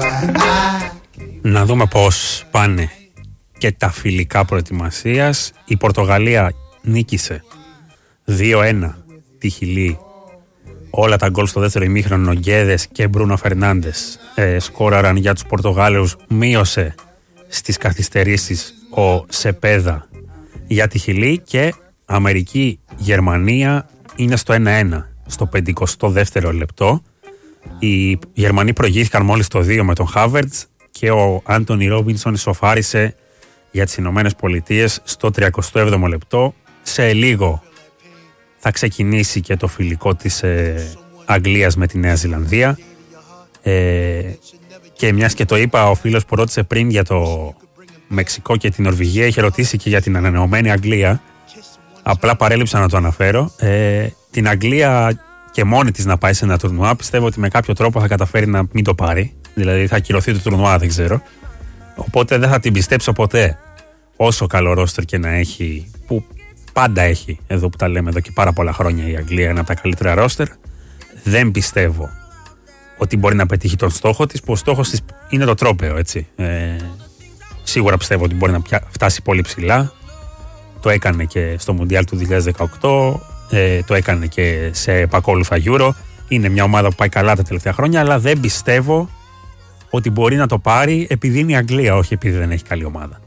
Να δούμε πώς πάνε και τα φιλικά προετοιμασίας. Η Πορτογαλία νίκησε 2-1 τη Χιλή. Όλα τα γκολ στο δεύτερο ημίχρονο, ο Γκέδες και Μπρούνο Φερνάντες σκόραραν για τους Πορτογάλους. Μείωσε στις καθυστερήσεις ο Σεπέδα για τη Χιλή και Αμερική-Γερμανία είναι στο 1-1 στο 52ο λεπτό. Οι Γερμανοί προηγήθηκαν μόλις το 2 με τον Χάβερτς και ο Άντονι Ρόμπινσον ισοφάρισε για τις Ηνωμένες Πολιτείες στο 37ο λεπτό. Σε λίγο θα ξεκινήσει και το φιλικό της Αγγλίας με τη Νέα Ζηλανδία. Και μιας και το είπα, ο φίλος που ρώτησε πριν για το Μεξικό και την Νορβηγία είχε ρωτήσει και για την ανανεωμένη Αγγλία. Απλά παρέλειψα να το αναφέρω. Την Αγγλία και μόνη της να πάει σε ένα τουρνουά, πιστεύω ότι με κάποιο τρόπο θα καταφέρει να μην το πάρει. Δηλαδή θα ακυρωθεί το τουρνουά, δεν ξέρω. Οπότε δεν θα την πιστέψω ποτέ. Όσο καλό ρόστερ και να έχει, που πάντα έχει, εδώ που τα λέμε εδώ και πάρα πολλά χρόνια η Αγγλία, ένα από τα καλύτερα ρόστερ, δεν πιστεύω ότι μπορεί να πετύχει τον στόχο της, που ο στόχος της είναι το τρόπαιο, έτσι. Σίγουρα πιστεύω ότι μπορεί να φτάσει πολύ ψηλά. Το έκανε και στο Μουντιάλ του 2018, το έκανε και σε επακόλουθα Euro. Είναι μια ομάδα που πάει καλά τα τελευταία χρόνια, αλλά δεν πιστεύω ότι μπορεί να το πάρει επειδή είναι η Αγγλία, όχι επειδή δεν έχει καλή ομάδα.